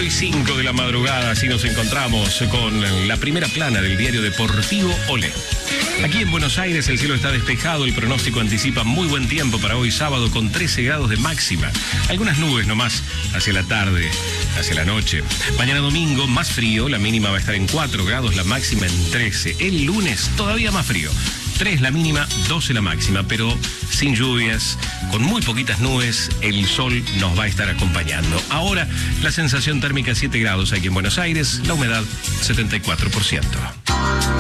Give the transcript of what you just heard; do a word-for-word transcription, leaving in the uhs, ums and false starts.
cuatro y cinco de la madrugada, así nos encontramos con la primera plana del diario deportivo Olé. Aquí en Buenos Aires el cielo está despejado, el pronóstico anticipa muy buen tiempo para hoy sábado con trece grados de máxima. Algunas nubes nomás hacia la tarde, hacia la noche. Mañana domingo más frío, la mínima va a estar en cuatro grados, la máxima en trece. El lunes todavía más frío. tres la mínima, doce la máxima, pero sin lluvias, con muy poquitas nubes, el sol nos va a estar acompañando. Ahora, la sensación térmica siete grados aquí en Buenos Aires, la humedad setenta y cuatro por ciento.